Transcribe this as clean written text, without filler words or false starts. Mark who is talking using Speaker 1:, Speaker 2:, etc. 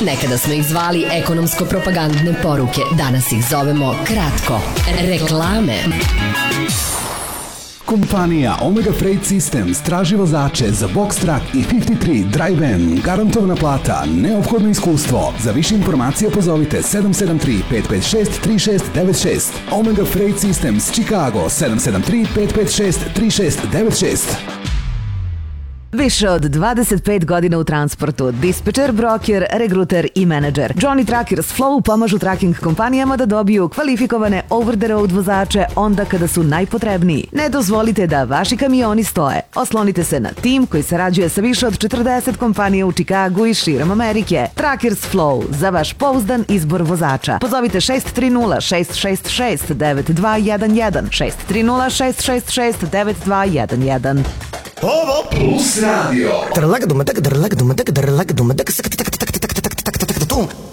Speaker 1: Nekada smo ih zvali ekonomsko-propagandne poruke, danas ih zovemo kratko reklame.
Speaker 2: Kompanija Omega Freight Systems traži vozače za Box Truck i 53 Dry Van. Garantovana plata, neophodno iskustvo. Za više informacija pozovite 773-556-3696. Omega Freight Systems, Chicago, 773-556-3696.
Speaker 3: Više od 25 godina u transportu, dispečer, broker, regruter i menadžer. Johnny Truckers Flow pomažu tracking kompanijama da dobiju kvalifikovane over-the-road vozače onda kada su najpotrebniji. Ne dozvolite da vaši kamioni stoje. Oslonite se na tim koji sarađuje sa više od 40 kompanija u Chicagu i širom Amerike. Truckers Flow, za vaš pouzdan izbor vozača. Pozovite 630-666-9211, 630-666-9211.
Speaker 2: Ovo Plus Radio.